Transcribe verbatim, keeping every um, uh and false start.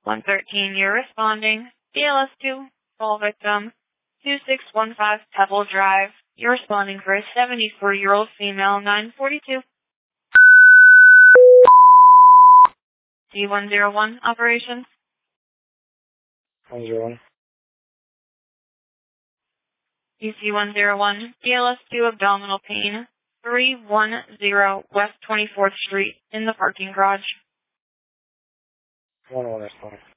one thirteen, you're responding. B L S two, fall victim, two six one five Pebble Drive. You're responding for a seventy-four-year-old female, nine forty-two. D one zero one, operations. one zero one. D C one zero one, B L S two, abdominal pain, three one zero West twenty-fourth Street, in the parking garage. one one is fine.